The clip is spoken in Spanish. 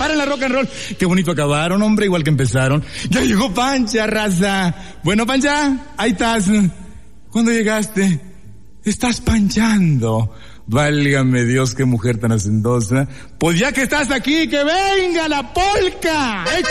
paren la rock and roll. Qué bonito acabaron, hombre, igual que empezaron. Ya llegó Pancha, raza. Bueno, Pancha, ahí estás. ¿Cuándo llegaste? Estás panchando. Válgame Dios, qué mujer tan hacendosa. Pues ya que estás aquí, que venga la polca. ¡Échale!